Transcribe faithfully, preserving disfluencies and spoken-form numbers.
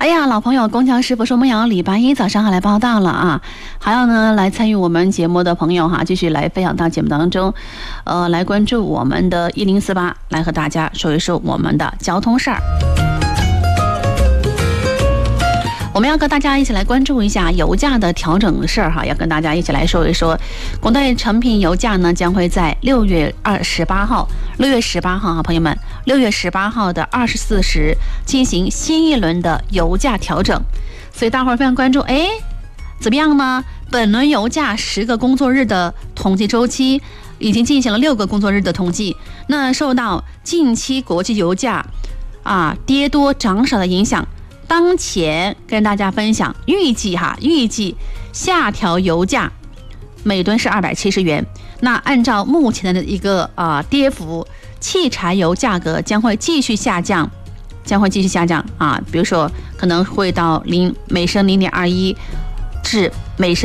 哎呀，老朋友，工匠师傅说梦瑶礼拜一早上好来报道了啊！还要呢来参与我们节目的朋友哈，继续来分享到节目当中，呃，来关注我们的一零四八，来和大家说一说我们的交通事儿。我们要跟大家一起来关注一下油价的调整的事儿哈，要跟大家一起来说一说，国内成品油价呢将会在六月二十八号，六月十八号哈，朋友们，六月十八号的二十四时进行新一轮的油价调整，所以大伙儿非常关注，哎，怎么样呢？本轮油价十个工作日的统计周期已经进行了六个工作日的统计，那受到近期国际油价啊跌多涨少的影响。当前跟大家分享，预计哈，预计下调油价每吨是二百七十元。那按照目前的一个啊、呃、跌幅，汽柴油价格将会继续下降，将会继续下降啊，比如说可能会到零每升零点二一至每升。